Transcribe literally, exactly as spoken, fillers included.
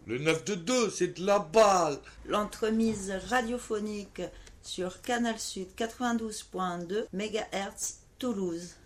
Le neuf deux deux, c'est de la balle. L'entremise radiophonique sur Canal Sud quatre-vingt-douze virgule deux mégahertz Toulouse.